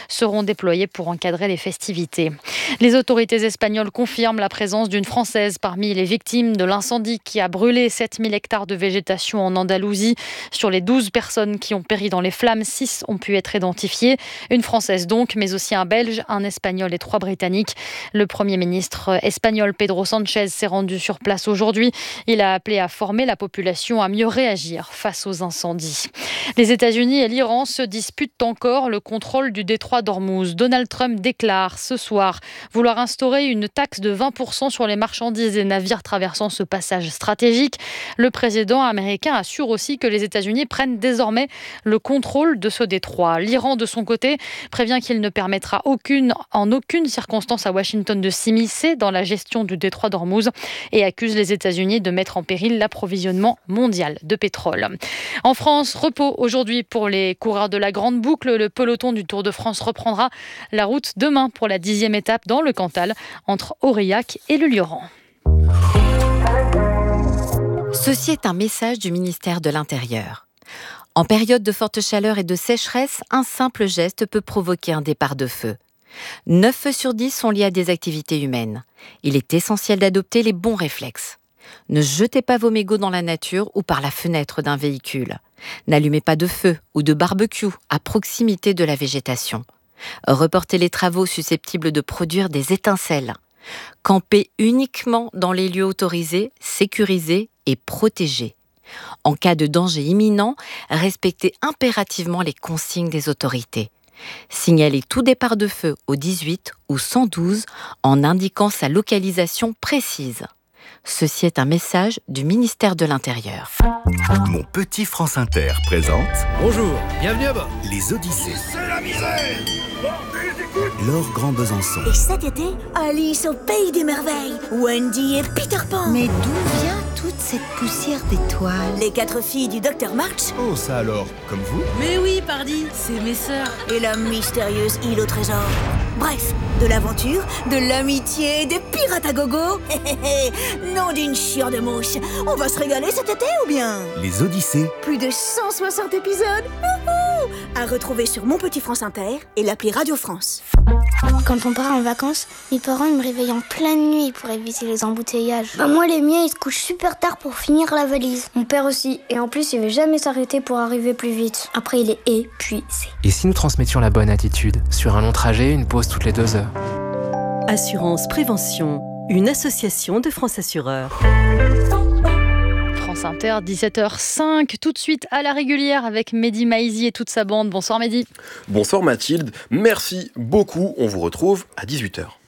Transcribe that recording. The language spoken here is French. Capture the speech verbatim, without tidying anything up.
seront déployés pour encadrer les festivités. Les autorités espagnoles confirment la présence d'une Française parmi les victimes de l'incendie qui a brûlé sept mille hectares de végétation en Andalousie. Sur les douze personnes qui ont péri dans les flammes, six ont pu être identifiées. Une Française donc, mais aussi un Belge, un Espagnol et trois Britanniques. Le Premier ministre espagnol Pedro Sánchez s'est rendu sur place aujourd'hui. Il a appelé à former la population à mieux réagir face aux incendies. Les États-Unis et l'Iran se disputent encore le contrôle du détroit d'Ormuz. Donald Trump déclare ce soir vouloir instaurer une taxe de vingt pour cent sur les marchandises et navires traversant ce passage stratégique. Le président américain assure aussi que les États-Unis prennent désormais le contrôle de ce détroit. L'Iran, de son côté, prévient qu'il ne permettra aucune, en aucune circonstance à Washington de s'immiscer dans la gestion du détroit d'Ormuz et accuse les États-Unis de mettre en péril l'approvisionnement mondial de pétrole. En France, repos aujourd'hui pour les coureurs de la Grande Boucle. Le peloton du Tour de France reprendra la route demain pour la dixième étape dans le Cantal, entre Aurillac et le Lioran. Ceci est un message du ministère de l'Intérieur. En période de forte chaleur et de sécheresse, un simple geste peut provoquer un départ de feu. neuf feux sur dix sont liés à des activités humaines. Il est essentiel d'adopter les bons réflexes. Ne jetez pas vos mégots dans la nature ou par la fenêtre d'un véhicule. N'allumez pas de feu ou de barbecue à proximité de la végétation. Reportez les travaux susceptibles de produire des étincelles. Campez uniquement dans les lieux autorisés, sécurisés et protégés. En cas de danger imminent, respectez impérativement les consignes des autorités. Signalez tout départ de feu au dix-huit ou cent douze en indiquant sa localisation précise. Ceci est un message du ministère de l'Intérieur. Mon petit France Inter présente... Bonjour, bienvenue à bord. Les Odyssées. C'est la misère. Laure Grand Besançon. Et cet été, Alice au pays des merveilles. Wendy et Peter Pan. Mais d'où vient toute cette poussière d'étoiles? Les quatre filles du docteur March. Oh, ça alors, comme vous? Mais oui, pardi, c'est mes sœurs. Et la mystérieuse île au trésor. Bref, de l'aventure, de l'amitié, des pirates à gogo. Non d'une chiure de mouche. On va se régaler cet été ou bien? Les Odyssées. Plus de cent soixante épisodes. Wouhou, à retrouver sur Mon Petit France Inter et l'appli Radio France. Quand on part en vacances, mes parents ils me réveillent en pleine nuit pour éviter les embouteillages. Bah moi les miens ils se couchent super tard pour finir la valise. Mon père aussi, et en plus il veut jamais s'arrêter pour arriver plus vite. Après il est épuisé. Et si nous transmettions la bonne attitude? Sur un long trajet, une pause toutes les deux heures. Assurance Prévention, une association de France Assureurs. France Inter, dix-sept heures cinq, tout de suite à la régulière avec Mehdi Maizi et toute sa bande. Bonsoir Mehdi. Bonsoir Mathilde, merci beaucoup. On vous retrouve à dix-huit heures.